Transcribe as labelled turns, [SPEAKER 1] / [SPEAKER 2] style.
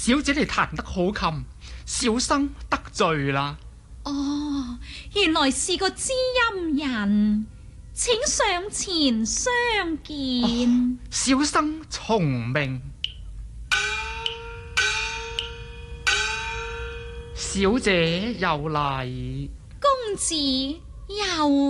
[SPEAKER 1] 小姐你彈得好琴，小生得罪啦。
[SPEAKER 2] 哦，原來是個知音人，請上前相見。
[SPEAKER 1] 小生從命。小姐有禮。
[SPEAKER 2] 公子有